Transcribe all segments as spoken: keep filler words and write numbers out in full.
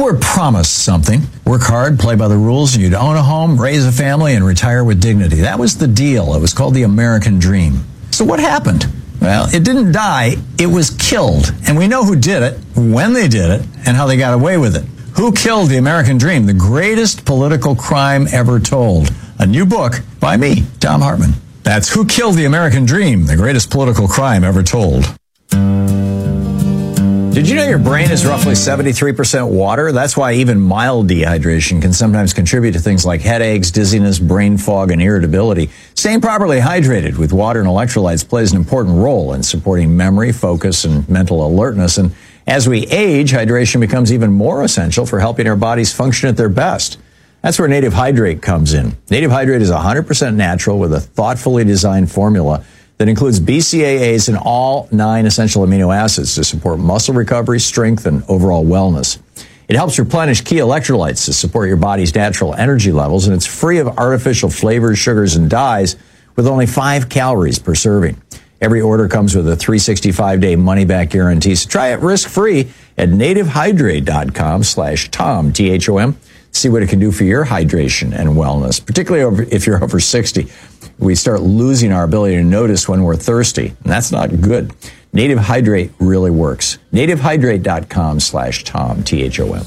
were promised something. Work hard, play by the rules, and you'd own a home, raise a family, and retire with dignity. That was the deal. It was called the American Dream. So what happened? Well, it didn't die. It was killed. And we know who did it, when they did it, and how they got away with it. Who killed the American Dream? The greatest political crime ever told. A new book by me, Thom Hartmann. That's Who Killed the American Dream? The Greatest Political Crime Ever Told. Did you know your brain is roughly seventy-three percent water? That's why even mild dehydration can sometimes contribute to things like headaches, dizziness, brain fog, and irritability. Staying properly hydrated with water and electrolytes plays an important role in supporting memory, focus, and mental alertness. And as we age, hydration becomes even more essential for helping our bodies function at their best. That's where Native Hydrate comes in. Native Hydrate is one hundred percent natural with a thoughtfully designed formula that includes B C A As and all nine essential amino acids to support muscle recovery, strength, and overall wellness. It helps replenish key electrolytes to support your body's natural energy levels, and it's free of artificial flavors, sugars, and dyes with only five calories per serving. Every order comes with a three hundred sixty-five day money-back guarantee, so try it risk-free at nativehydrate.com slash Tom, T H O M. See what it can do for your hydration and wellness, particularly over, if you're over sixty. We start losing our ability to notice when we're thirsty, and that's not good. Native Hydrate really works. nativehydrate.com slash Tom, T H O M.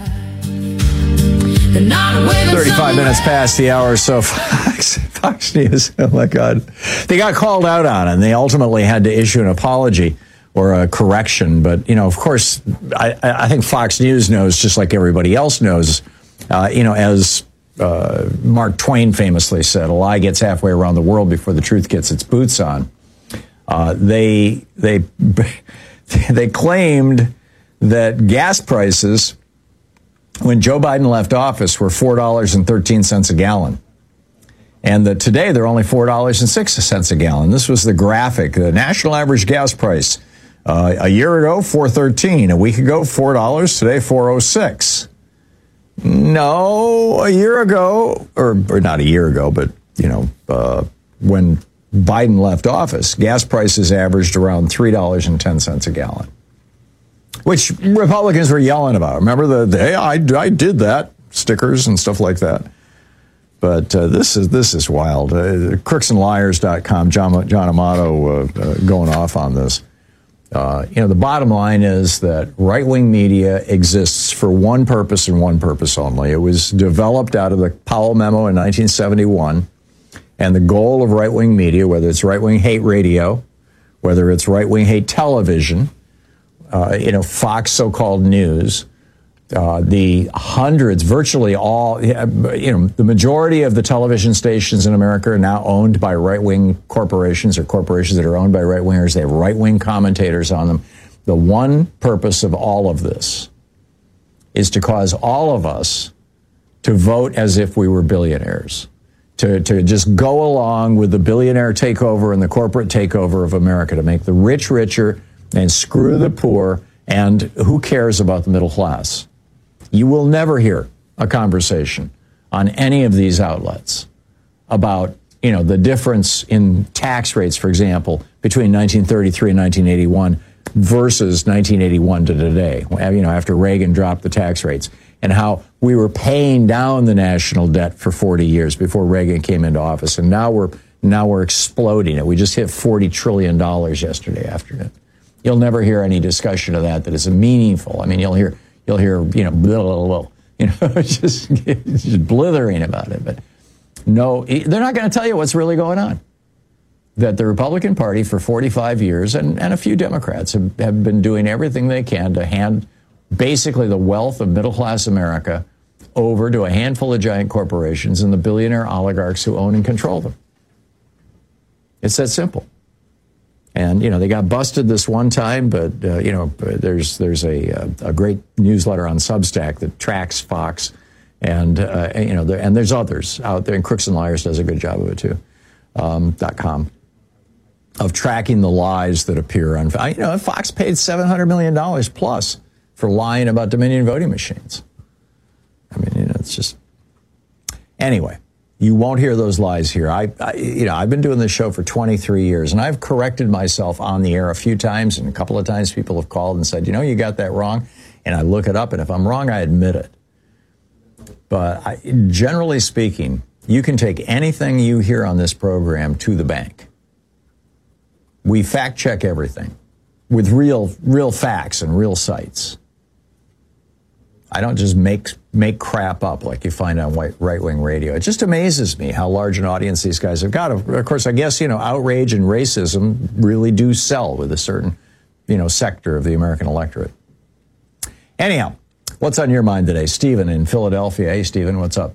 thirty-five minutes past the hour, so Fox, Fox News, oh my God. They got called out on it, and they ultimately had to issue an apology or a correction. But, you know, of course, I, I think Fox News knows, just like everybody else knows, uh, you know, as uh, Mark Twain famously said, a lie gets halfway around the world before the truth gets its boots on. Uh, they, they, they claimed that gas prices, when Joe Biden left office, were four dollars and thirteen cents a gallon. And that today they're only four dollars and six cents a gallon. This was the graphic, the national average gas price. Uh, a year ago, four dollars and thirteen cents. A week ago, four dollars. Today, four dollars and six cents. No, a year ago, or, or not a year ago, but, you know, uh, when Biden left office, gas prices averaged around three dollars and ten cents a gallon, which Republicans were yelling about. Remember the, the hey, I, I did that, stickers and stuff like that. But uh, this is this is wild. Uh, crooks and liars dot com, John, John Amato uh, uh, going off on this. Uh, you know, the bottom line is that right-wing media exists for one purpose and one purpose only. It was developed out of the Powell Memo in nineteen seventy-one. And the goal of right-wing media, whether it's right-wing hate radio, whether it's right-wing hate television, uh, you know, Fox so-called news, uh, the hundreds, virtually all, you know, the majority of the television stations in America are now owned by right-wing corporations or corporations that are owned by right-wingers. They have right-wing commentators on them. The one purpose of all of this is to cause all of us to vote as if we were billionaires. To, to just go along with the billionaire takeover and the corporate takeover of America, to make the rich richer and screw the poor, and who cares about the middle class? You will never hear a conversation on any of these outlets about, you know, the difference in tax rates, for example, between nineteen thirty-three and nineteen eighty-one versus nineteen eighty-one to today, you know, after Reagan dropped the tax rates, and how we were paying down the national debt for forty years before Reagan came into office. And now we're now we're exploding it. We just hit forty trillion dollars yesterday afternoon. You'll never hear any discussion of that that is meaningful. I mean, you'll hear, you'll hear, you know, blah, blah, blah, you know, just, just blithering about it. But no, they're not going to tell you what's really going on. That the Republican Party for forty-five years, and, and a few Democrats, have, have been doing everything they can to hand basically the wealth of middle-class America over to a handful of giant corporations and the billionaire oligarchs who own and control them. It's that simple. And, you know, they got busted this one time, but, uh, you know, there's there's a, a great newsletter on Substack that tracks Fox, and, uh, you know, there, and there's others out there, and Crooks and Liars does a good job of it, too, um, .com, of tracking the lies that appear on, you know, Fox paid seven hundred million dollars plus for lying about Dominion voting machines. I mean, you know, it's just, anyway. You won't hear those lies here. I, I, you know, I've been doing this show for twenty-three years, and I've corrected myself on the air a few times, and a couple of times people have called and said, you know, you got that wrong. and I look it up, and if I'm wrong, I admit it. But I, generally speaking, you can take anything you hear on this program to the bank. We fact check everything with real, real facts and real sites. I don't just make make crap up like you find on right-wing radio. It just amazes me how large an audience these guys have got. Of course, I guess, you know, outrage and racism really do sell with a certain, you know, sector of the American electorate. Anyhow, what's on your mind today? Stephen in Philadelphia. Hey, Stephen, what's up?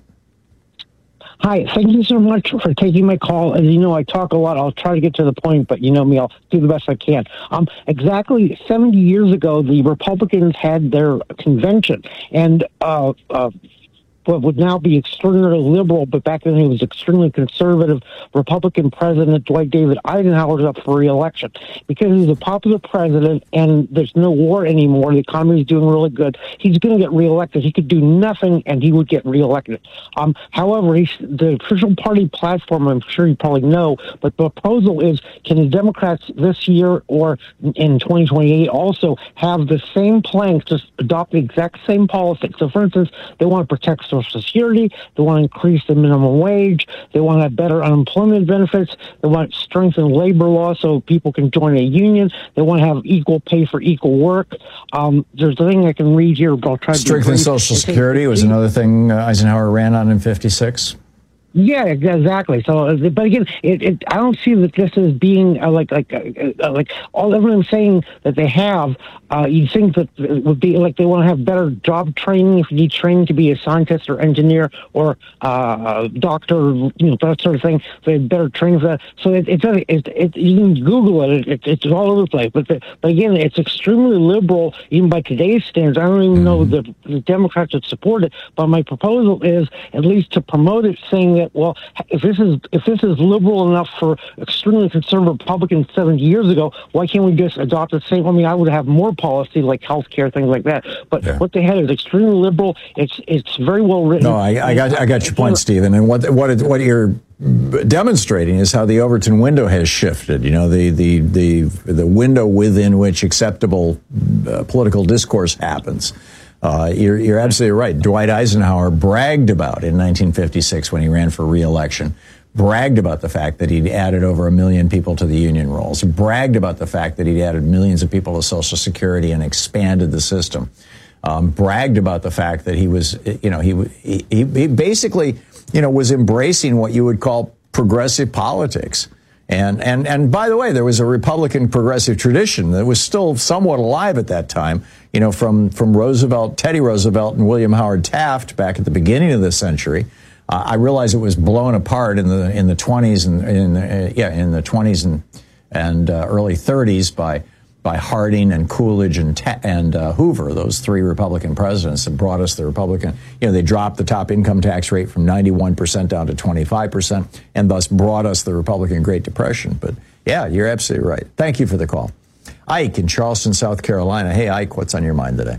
Hi, thank you so much for taking my call. As you know, I talk a lot. I'll try to get to the point, but you know me, I'll do the best I can. Um, exactly seventy years ago, the Republicans had their convention, and uh, uh, what would now be extraordinarily liberal, but back then he was extremely conservative, Republican President Dwight David Eisenhower is up for re-election. Because he's a popular president and there's no war anymore, the economy is doing really good, he's going to get re-elected. He could do nothing and he would get re-elected. Um, however, he's, the official party platform, I'm sure you probably know, but the proposal is, can the Democrats this year or in twenty twenty-eight also have the same plank, just adopt the exact same policy? So, for instance, they want to protect Social Security, they want to increase the minimum wage, they want to have better unemployment benefits, they want to strengthen labor law so people can join a union, they want to have equal pay for equal work. Um, there's a thing I can read here, but I'll try to strengthen Social Security was another thing Eisenhower ran on in fifty-six. Yeah, exactly. So, but again, it, it, I don't see that this is being uh, like like uh, uh, like all everyone's saying that they have. Uh, you think that it would be like they want to have better job training if you need training to be a scientist or engineer or uh, doctor, you know, that sort of thing. So they have better training for that. So it, it, it, it you can Google it. it. It's all over the place. But the, but again, it's extremely liberal even by today's standards. I don't even know the, the Democrats would support it. But my proposal is at least to promote it, saying that, well, if this is if this is liberal enough for extremely conservative Republicans seventy years ago, why can't we just adopt the same? I mean, I would have more policy like health care, things like that. But yeah. What they had is extremely liberal. It's it's very well written. No, I, I got I got your point, Stephen. And what what it, what you're demonstrating is how the Overton window has shifted. You know, the the the the window within which acceptable uh, political discourse happens. Uh, you're, you're absolutely right. Dwight Eisenhower bragged about in nineteen fifty-six when he ran for re-election, bragged about the fact that he'd added over a million people to the union rolls, bragged about the fact that he'd added millions of people to Social Security and expanded the system, um, bragged about the fact that he was, you know, he, he, he basically, you know, was embracing what you would call progressive politics. And, and, and by the way, there was a Republican progressive tradition that was still somewhat alive at that time, you know, from, from Roosevelt, Teddy Roosevelt and William Howard Taft back at the beginning of this century. Uh, I realize it was blown apart in the, in the twenties and in the, uh, yeah, in the twenties and, and uh, early thirties by, by Harding and Coolidge and, Ta- and uh, Hoover, those three Republican presidents that brought us the Republican, you know, they dropped the top income tax rate from ninety-one percent down to twenty-five percent and thus brought us the Republican Great Depression. But yeah, you're absolutely right. Thank you for the call. Ike in Charleston, South Carolina. Hey, Ike, what's on your mind today?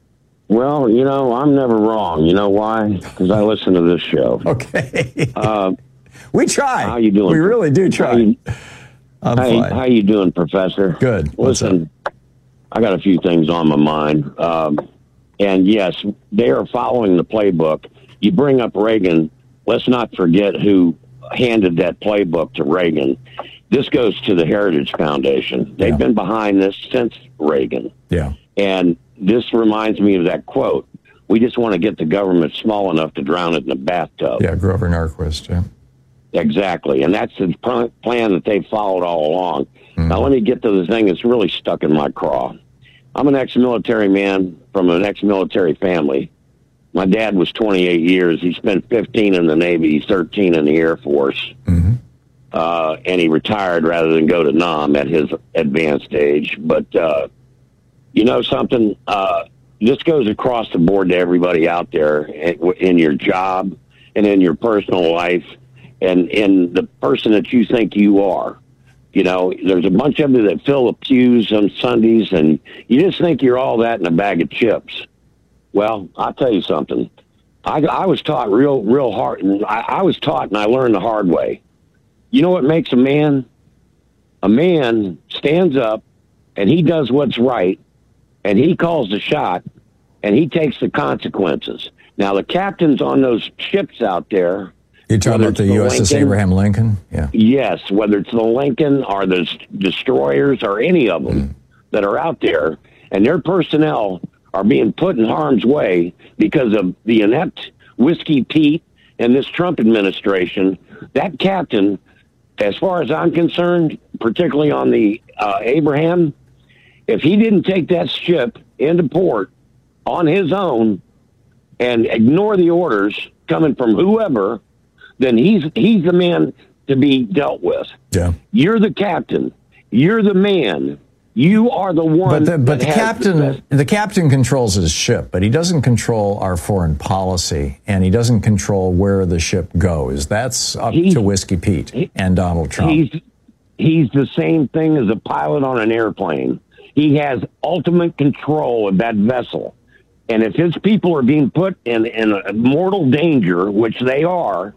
Well, you know, I'm never wrong. You know why? Because I listen to this show. Okay. uh, we try. How you doing? We really do try. How you, I'm how, fine. How you doing, Professor? Good. What's Listen, up? I got a few things on my mind. Um, and yes, they are following the playbook. You bring up Reagan. Let's not forget who handed that playbook to Reagan. This goes to the Heritage Foundation. They've Yeah. been behind this since Reagan. Yeah. And this reminds me of that quote. We just want to get the government small enough to drown it in a bathtub. Yeah, Grover Norquist, yeah. Exactly. And that's the pl- plan that they've followed all along. Mm-hmm. Now, let me get to the thing that's really stuck in my craw. I'm an ex-military man from an ex-military family. My dad was twenty-eight years. He spent fifteen in the Navy, thirteen in the Air Force. Mm-hmm. Uh, and he retired rather than go to N A M at his advanced age. But, uh, you know something? Uh, this goes across the board to everybody out there in your job and in your personal life and in the person that you think you are. You know, there's a bunch of you that fill the pews on Sundays, and you just think you're all that in a bag of chips. Well, I'll tell you something. I, I was taught real, real hard, and I, I was taught and I learned the hard way. You know what makes a man? A man stands up, and he does what's right, and he calls the shot, and he takes the consequences. Now, the captains on those ships out there. You're talking about the, the U S S Lincoln, Abraham Lincoln? Yeah. Yes, whether it's the Lincoln or the destroyers or any of them mm. that are out there, and their personnel are being put in harm's way because of the inept Whiskey Pete and this Trump administration. That captain, as far as I'm concerned, particularly on the uh, Abraham, if he didn't take that ship into port on his own and ignore the orders coming from whoever, then he's he's the man to be dealt with. Yeah. You're the captain. You're the man. You are the one. But the, but the captain, the, the captain controls his ship, but he doesn't control our foreign policy, and he doesn't control where the ship goes. That's up to Whiskey Pete he, and Donald Trump. He's he's the same thing as a pilot on an airplane. He has ultimate control of that vessel, and if his people are being put in in a mortal danger, which they are,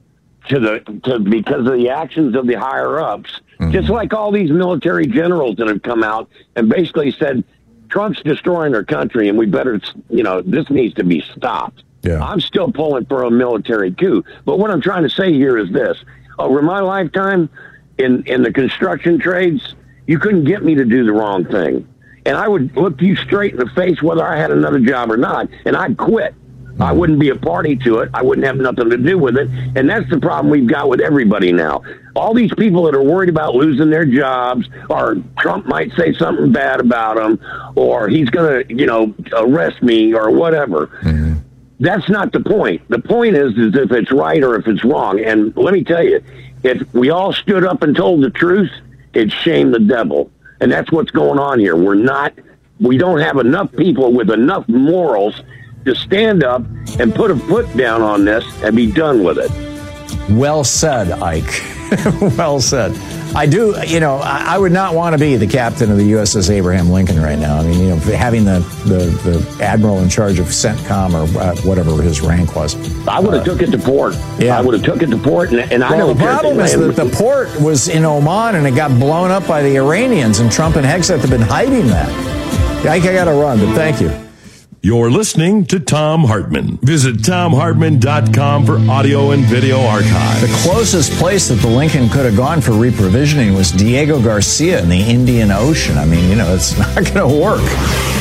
to the to because of the actions of the higher ups. Mm-hmm. Just like all these military generals that have come out and basically said, Trump's destroying our country and we better, you know, this needs to be stopped. Yeah. I'm still pulling for a military coup. But what I'm trying to say here is this. Over my lifetime in, in the construction trades, you couldn't get me to do the wrong thing. And I would look you straight in the face whether I had another job or not, and I'd quit. I wouldn't be a party to it. I wouldn't have nothing to do with it. And that's the problem we've got with everybody now. All these people that are worried about losing their jobs, or Trump might say something bad about them, or he's going to, you know, arrest me or whatever. Mm-hmm. That's not the point. The point is, is if it's right or if it's wrong. And let me tell you, if we all stood up and told the truth, it'd shame the devil. And that's what's going on here. We're not, we don't have enough people with enough morals to stand up and put a foot down on this and be done with it. Well said, Ike. Well said. I do, you know, I, I would not want to be the captain of the U S S Abraham Lincoln right now. I mean, you know, having the, the, the admiral in charge of CENTCOM or uh, whatever his rank was. I would have uh, took it to port. Yeah. I would have took it to port, and, and well, I know the problem is that the port was in Oman and it got blown up by the Iranians, and Trump and Hegseth have been hiding that. Ike, I got to run, but thank you. You're listening to Thom Hartmann. Visit Thom Hartmann dot com for audio and video archive. The closest place that the Lincoln could have gone for reprovisioning was Diego Garcia in the Indian Ocean. I mean, you know, it's not going to work.